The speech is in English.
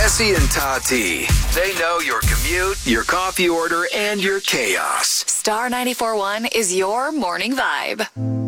Jesse and Tati. They know your commute, your coffee order, and your chaos. Star 94.1 is your morning vibe.